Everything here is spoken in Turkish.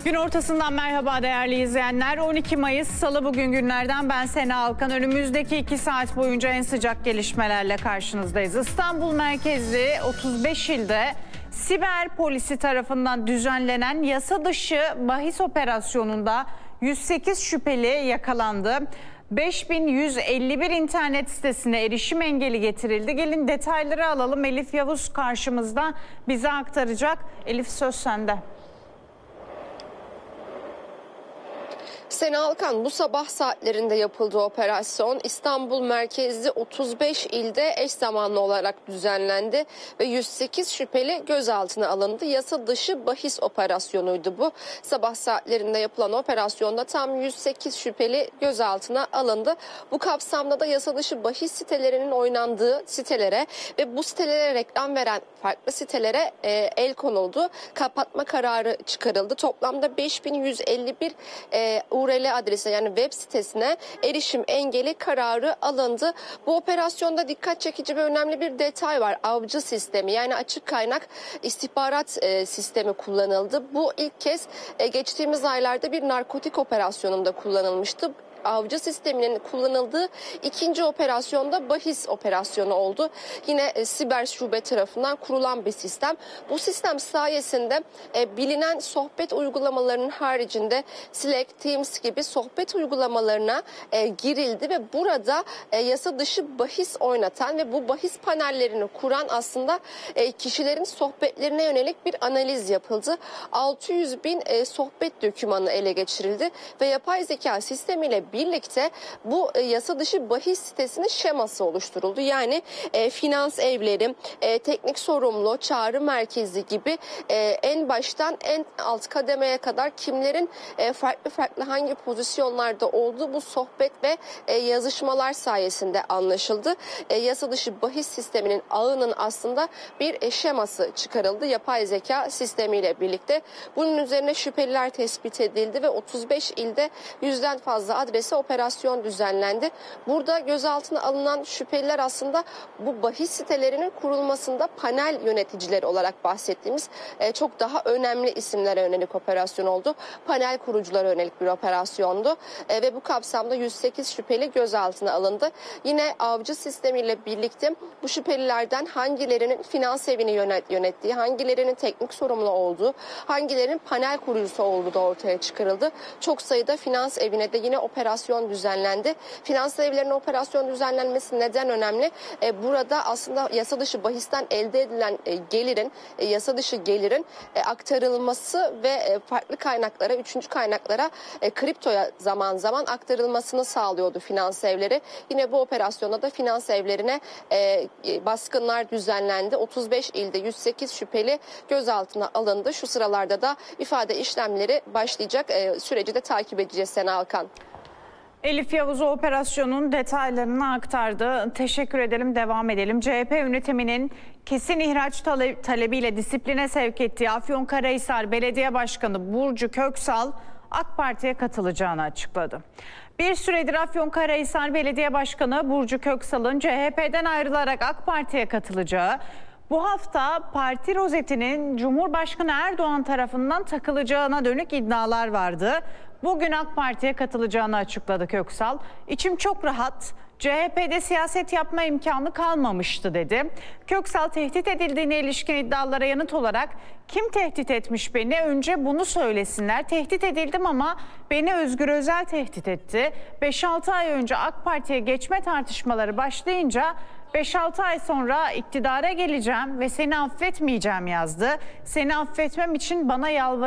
Gün ortasından merhaba değerli izleyenler. 12 Mayıs Salı bugün günlerden ben Sena Alkan. Önümüzdeki 2 saat boyunca en sıcak gelişmelerle karşınızdayız. İstanbul merkezli 35 ilde siber polisi tarafından düzenlenen yasa dışı bahis operasyonunda 108 şüpheli yakalandı. 5151 internet sitesine erişim engeli getirildi. Gelin detayları alalım. Elif Yavuz karşımızda bize aktaracak. Elif, söz sende. Sena Alkan, bu sabah saatlerinde yapıldığı operasyon İstanbul merkezli 35 ilde eş zamanlı olarak düzenlendi ve 108 şüpheli gözaltına alındı. Yasa dışı bahis operasyonuydu bu. Sabah saatlerinde yapılan operasyonda tam 108 şüpheli gözaltına alındı. Bu kapsamda da yasa dışı bahis sitelerinin oynandığı sitelere ve bu sitelere reklam veren farklı sitelere el konuldu. Kapatma kararı çıkarıldı. Toplamda 5151 URL adresine, yani web sitesine erişim engeli kararı alındı. Bu operasyonda dikkat çekici ve önemli bir detay var. Avcı sistemi, yani açık kaynak istihbarat sistemi kullanıldı. Bu ilk kez geçtiğimiz aylarda bir narkotik operasyonunda kullanılmıştı. Avcı sisteminin kullanıldığı ikinci operasyonda bahis operasyonu oldu. Yine siber şube tarafından kurulan bir sistem. Bu sistem sayesinde bilinen sohbet uygulamalarının haricinde Slack, Teams gibi sohbet uygulamalarına girildi ve burada yasa dışı bahis oynatan ve bu bahis panellerini kuran aslında kişilerin sohbetlerine yönelik bir analiz yapıldı. 600 bin sohbet dokümanı ele geçirildi ve yapay zeka sistemiyle birlikte bu yasa dışı bahis sitesinin şeması oluşturuldu. Yani finans evleri, teknik sorumlu, çağrı merkezi gibi en baştan en alt kademeye kadar kimlerin farklı hangi pozisyonlarda olduğu bu sohbet ve yazışmalar sayesinde anlaşıldı. Yasa dışı bahis sisteminin ağının aslında bir şeması çıkarıldı yapay zeka sistemiyle birlikte. Bunun üzerine şüpheliler tespit edildi ve 35 ilde 100'den fazla adrese operasyon düzenlendi. Burada gözaltına alınan şüpheliler aslında bu bahis sitelerinin kurulmasında panel yöneticileri olarak bahsettiğimiz çok daha önemli isimlere yönelik operasyon oldu. Panel kuruculara yönelik bir operasyondu ve bu kapsamda 108 şüpheli gözaltına alındı. Yine avcı sistemiyle birlikte bu şüphelilerden hangilerinin finans evini yönettiği, hangilerinin teknik sorumlu olduğu, hangilerinin panel kurucusu olduğu da ortaya çıkarıldı. Çok sayıda finans evine de yine operasyon düzenlendi. Finans evlerinin operasyon düzenlenmesi neden önemli? Burada aslında yasa dışı bahisten elde edilen yasa dışı gelirin aktarılması ve farklı kaynaklara, üçüncü kaynaklara, kriptoya zaman zaman aktarılmasını sağlıyordu finans evleri. Yine bu operasyonda da finans evlerine baskınlar düzenlendi. 35 ilde 108 şüpheli gözaltına alındı. Şu sıralarda da ifade işlemleri başlayacak. Süreci de takip edeceğiz Sena Alkan. Elif Yavuz operasyonun detaylarını aktardı. Teşekkür edelim, devam edelim. CHP yönetiminin kesin ihraç talebiyle disipline sevk ettiği Afyonkarahisar Belediye Başkanı Burcu Köksal AK Parti'ye katılacağını açıkladı. Bir süredir Afyonkarahisar Belediye Başkanı Burcu Köksal'ın CHP'den ayrılarak AK Parti'ye katılacağı, bu hafta parti rozetinin Cumhurbaşkanı Erdoğan tarafından takılacağına dönük iddialar vardı. Bugün AK Parti'ye katılacağını açıkladı Köksal. İçim çok rahat, CHP'de siyaset yapma imkanı kalmamıştı dedi. Köksal tehdit edildiğine ilişkin iddialara yanıt olarak kim tehdit etmiş beni? Önce bunu söylesinler. Tehdit edildim ama beni Özgür Özel tehdit etti. 5-6 ay önce AK Parti'ye geçme tartışmaları başlayınca 5-6 ay sonra iktidara geleceğim ve seni affetmeyeceğim yazdı. Seni affetmem için bana yalvardı.